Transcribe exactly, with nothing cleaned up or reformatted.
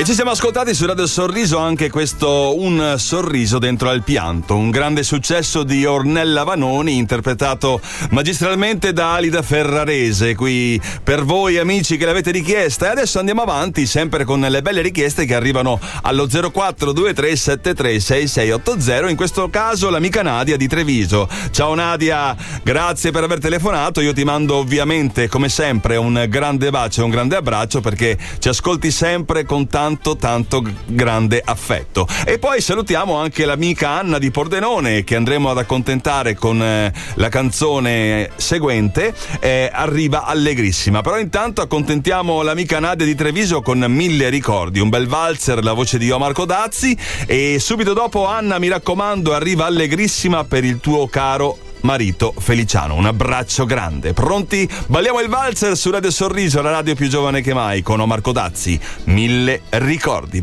E ci siamo ascoltati su Radio Sorriso anche questo Un sorriso dentro al pianto, un grande successo di Ornella Vanoni, interpretato magistralmente da Alida Ferrarese, qui per voi amici che l'avete richiesta. E adesso andiamo avanti sempre con le belle richieste che arrivano allo zero quattro due tre sette tre sei sei otto zero, in questo caso l'amica Nadia di Treviso. Ciao Nadia, grazie per aver telefonato. Io ti mando ovviamente come sempre un grande bacio e un grande abbraccio, perché ci ascolti sempre con tanto tanto tanto grande affetto. E poi salutiamo anche l'amica Anna di Pordenone, che andremo ad accontentare con eh, la canzone seguente, eh, Arriva Allegrissima. Però intanto accontentiamo l'amica Nadia di Treviso con Mille ricordi, un bel valzer, la voce di Omar Codazzi, e subito dopo Anna, mi raccomando, Arriva Allegrissima per il tuo caro marito Feliciano. Un abbraccio grande. Pronti? Balliamo il valzer su Radio Sorriso, la radio più giovane che mai, con Omar Codazzi. Mille ricordi.